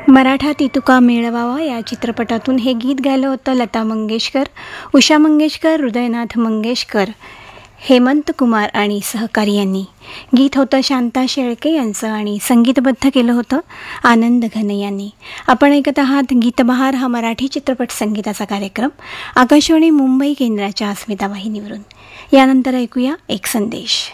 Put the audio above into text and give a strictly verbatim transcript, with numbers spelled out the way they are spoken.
मराठा तितुका मेळवावा या चित्रपटातून हे गीत गायलं होतं लता मंगेशकर, उषा मंगेशकर, हृदयनाथ मंगेशकर, हेमंत कुमार आणि सहकारी यांनी. गीत होतं शांता शेळके यांचं आणि संगीतबद्ध केलं होतं आनंद घने यांनी. आपण ऐकत आहात गीतबहार हा मराठी चित्रपट संगीताचा कार्यक्रम आकाशवाणी मुंबई केंद्राच्या अस्मिता वाहिनीवरून. यानंतर ऐकूया एक संदेश.